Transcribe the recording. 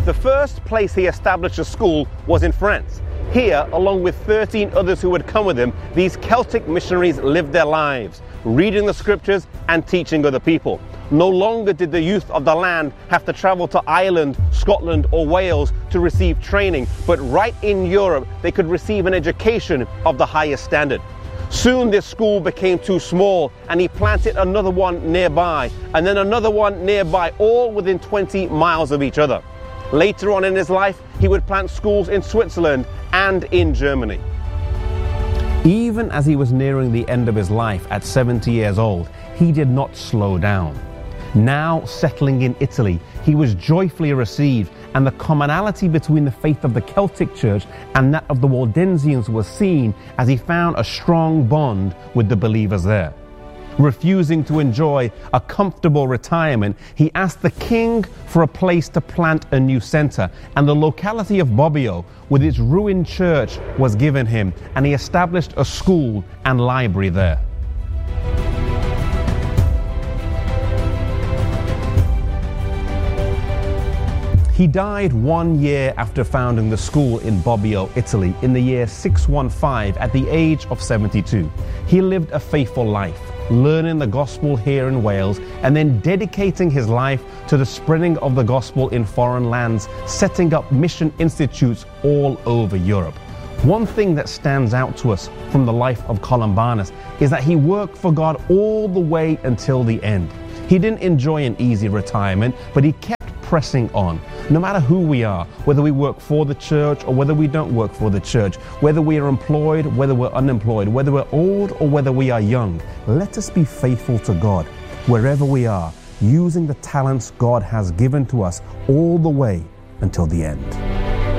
The first place he established a school was in France. Here, along with 13 others who had come with him, these Celtic missionaries lived their lives, reading the scriptures and teaching other people. No longer did the youth of the land have to travel to Ireland, Scotland or Wales to receive training, but right in Europe they could receive an education of the highest standard. Soon this school became too small and he planted another one nearby and then another one nearby, all within 20 miles of each other. Later on in his life, he would plant schools in Switzerland and in Germany. Even as he was nearing the end of his life at 70 years old, he did not slow down. Now settling in Italy, he was joyfully received, and the commonality between the faith of the Celtic Church and that of the Waldensians was seen as he found a strong bond with the believers there. Refusing to enjoy a comfortable retirement, he asked the king for a place to plant a new center, and the locality of Bobbio, with its ruined church, was given him, and he established a school and library there. He died 1 year after founding the school in Bobbio, Italy, in the year 615 at the age of 72. He lived a faithful life, learning the gospel here in Wales and then dedicating his life to the spreading of the gospel in foreign lands, setting up mission institutes all over Europe. One thing that stands out to us from the life of Columbanus is that he worked for God all the way until the end. He didn't enjoy an easy retirement, but he kept pressing on. No matter who we are, whether we work for the church or whether we don't work for the church, whether we are employed, whether we're unemployed, whether we're old or whether we are young, let us be faithful to God wherever we are, using the talents God has given to us all the way until the end.